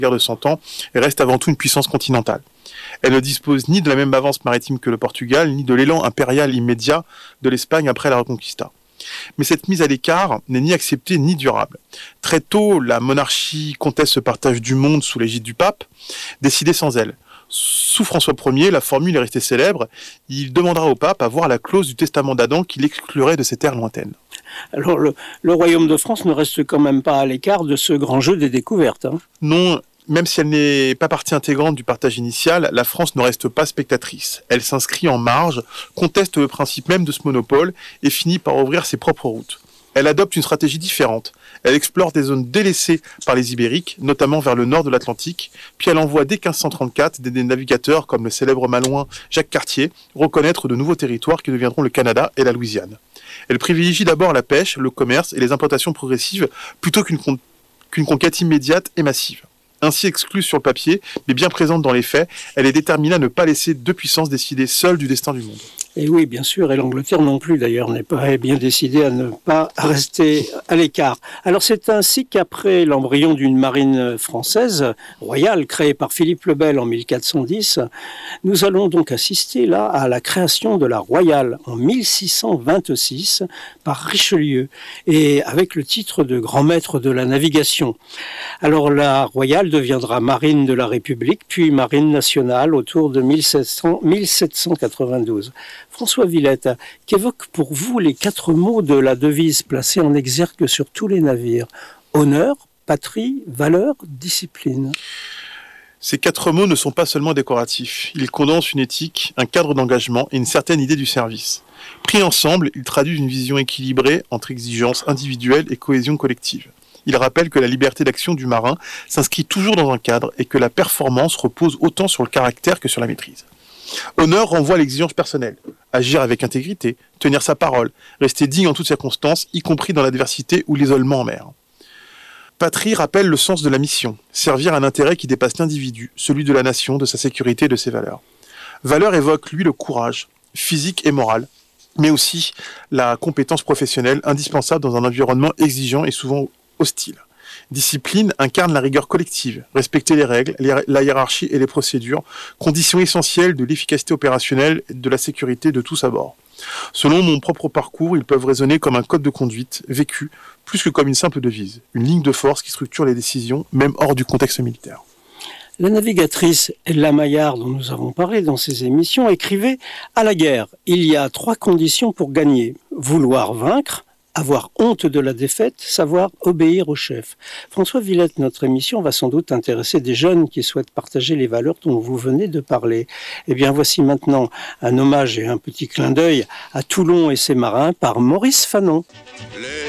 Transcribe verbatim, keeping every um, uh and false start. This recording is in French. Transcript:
guerre de Cent Ans et reste avant tout une puissance continentale. Elle ne dispose ni de la même avance maritime que le Portugal, ni de l'élan impérial immédiat de l'Espagne après la Reconquista. Mais cette mise à l'écart n'est ni acceptée ni durable. Très tôt, la monarchie conteste ce partage du monde sous l'égide du pape, décidé sans elle. Sous François Ier, la formule est restée célèbre. Il demandera au pape à voir la clause du testament d'Adam qui l'exclurait de ces terres lointaines. Alors, le, le royaume de France ne reste quand même pas à l'écart de ce grand jeu des découvertes. Hein. Non, même si elle n'est pas partie intégrante du partage initial, la France ne reste pas spectatrice. Elle s'inscrit en marge, conteste le principe même de ce monopole et finit par ouvrir ses propres routes. Elle adopte une stratégie différente. Elle explore des zones délaissées par les Ibériques, notamment vers le nord de l'Atlantique, puis elle envoie dès quinze cent trente-quatre des navigateurs comme le célèbre malouin Jacques Cartier reconnaître de nouveaux territoires qui deviendront le Canada et la Louisiane. Elle privilégie d'abord la pêche, le commerce et les implantations progressives plutôt qu'une, con- qu'une conquête immédiate et massive. Ainsi exclue sur le papier, mais bien présente dans les faits, elle est déterminée à ne pas laisser deux puissances décider seules du destin du monde. Et oui, bien sûr, et l'Angleterre non plus d'ailleurs n'est pas bien décidée à ne pas rester à l'écart. Alors c'est ainsi qu'après l'embryon d'une marine française royale créée par Philippe le Bel en mille quatre cent dix, nous allons donc assister là à la création de la Royale en mille six cent vingt-six par Richelieu et avec le titre de grand maître de la navigation. Alors la Royale deviendra marine de la République puis marine nationale autour de mille sept cents, mille sept cent quatre-vingt-douze. François Villette, qu'évoquent pour vous les quatre mots de la devise placée en exergue sur tous les navires ? Honneur, patrie, valeur, discipline. Ces quatre mots ne sont pas seulement décoratifs. Ils condensent une éthique, un cadre d'engagement et une certaine idée du service. Pris ensemble, ils traduisent une vision équilibrée entre exigence individuelle et cohésion collective. Ils rappellent que la liberté d'action du marin s'inscrit toujours dans un cadre et que la performance repose autant sur le caractère que sur la maîtrise. Honneur renvoie à l'exigence personnelle, agir avec intégrité, tenir sa parole, rester digne en toutes circonstances, y compris dans l'adversité ou l'isolement en mer. Patrie rappelle le sens de la mission, servir un intérêt qui dépasse l'individu, celui de la nation, de sa sécurité et de ses valeurs. Valeur évoque, lui, le courage, physique et moral, mais aussi la compétence professionnelle indispensable dans un environnement exigeant et souvent hostile. Discipline incarne la rigueur collective, respecter les règles, la hiérarchie et les procédures, conditions essentielles de l'efficacité opérationnelle et de la sécurité de tous à bord. Selon mon propre parcours, ils peuvent résonner comme un code de conduite vécu, plus que comme une simple devise, une ligne de force qui structure les décisions, même hors du contexte militaire. La navigatrice Ella Maillard, dont nous avons parlé dans ces émissions, écrivait « À la guerre, il y a trois conditions pour gagner. Vouloir vaincre, avoir honte de la défaite, savoir obéir au chef. » François Villette, notre émission va sans doute intéresser des jeunes qui souhaitent partager les valeurs dont vous venez de parler. Eh bien, voici maintenant un hommage et un petit clin d'œil à Toulon et ses marins par Maurice Fanon. Les